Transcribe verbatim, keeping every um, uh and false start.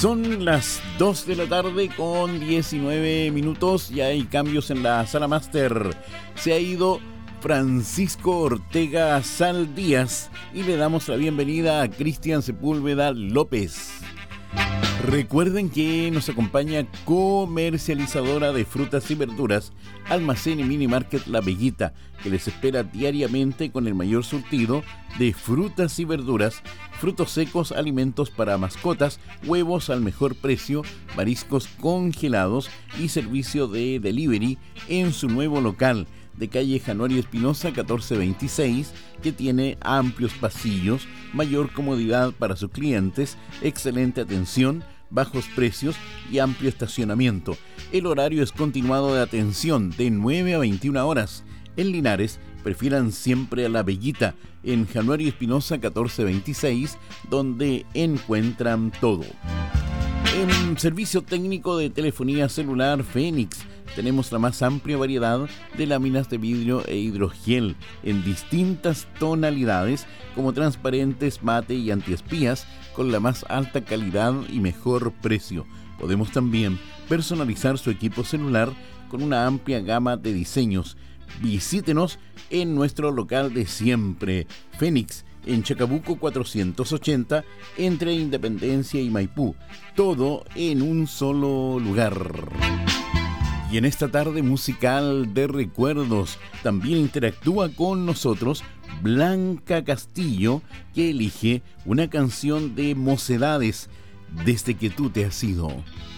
Son las dos de la tarde con diecinueve minutos y hay cambios en la sala máster. Se ha ido Francisco Ortega Sal Díaz y le damos la bienvenida a Cristian Sepúlveda López. Recuerden que nos acompaña comercializadora de frutas y verduras, Almacén y Mini Market La Veguita, que les espera diariamente con el mayor surtido de frutas y verduras, frutos secos, alimentos para mascotas, huevos al mejor precio, mariscos congelados y servicio de delivery en su nuevo local de calle Januario Espinosa catorce veintiséis, que tiene amplios pasillos, mayor comodidad para sus clientes, excelente atención, bajos precios y amplio estacionamiento. El horario es continuado de atención de nueve a veintiuna horas. En Linares, prefieran siempre a La Veguita, en Januario Espinosa catorce veintiséis, donde encuentran todo. En servicio técnico de telefonía celular Fénix, tenemos la más amplia variedad de láminas de vidrio e hidrogel en distintas tonalidades, como transparentes, mate y antiespías, con la más alta calidad y mejor precio. Podemos también personalizar su equipo celular con una amplia gama de diseños. Visítenos en nuestro local de siempre, Fénix, en Chacabuco cuatrocientos ochenta, entre Independencia y Maipú. Todo en un solo lugar. Y en esta tarde musical de recuerdos también interactúa con nosotros Blanca Castillo, que elige una canción de Mocedades, Desde que tú te has ido.